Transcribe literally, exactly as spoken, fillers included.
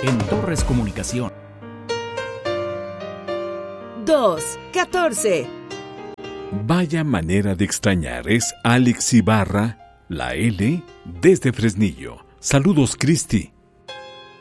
en Torres Comunicación. dos catorce. Vaya manera de extrañar es Alex Ibarra, la L, desde Fresnillo. Saludos, Cristi.